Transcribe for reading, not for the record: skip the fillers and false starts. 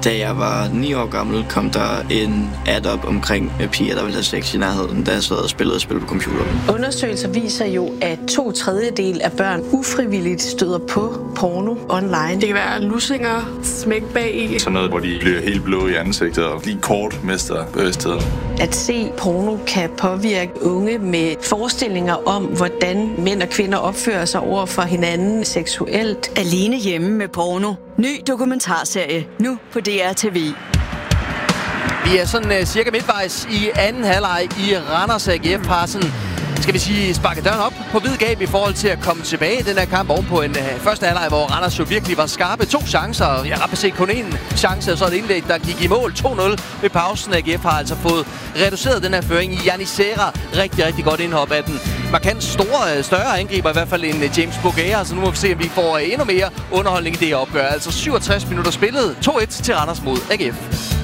Da jeg var 9 år gammel, kom der en ad op omkring piger, der ville have sex i nærheden, da jeg sad og spillede spil på computeren. Undersøgelser viser jo, at 2/3 af børn ufrivilligt støder på porno online. Det kan være lussinger, smæk bag i. Sådan noget, hvor de bliver helt blå i ansigtet og lige kort mister bevidstheden. At se porno kan påvirke unge med forestillinger om, hvordan mænd og kvinder opfører sig over for hinanden seksuelt. Alene hjemme med porno. Ny dokumentarserie, nu på DR TV. Vi er sådan cirka midtvejs i anden halvleg i Randers. AGF har sådan, skal vi sige, sparket døren op på vid gab i forhold til at komme tilbage i den her kamp ovenpå en første halvleg, hvor Randers jo virkelig var skarpe. 2 chancer, jeg har ret set kun 1 chance, og så et indlæg, der gik i mål 2-0 ved pausen. AGF har altså fået reduceret den her føring i Yannis Serra. Rigtig godt indhop af den markant større angriber, i hvert fald en James Bourguet. Så nu må vi se, om vi får endnu mere underholdning i det her opgør. Altså 67 minutter spillet, 2-1 til Randers mod AGF.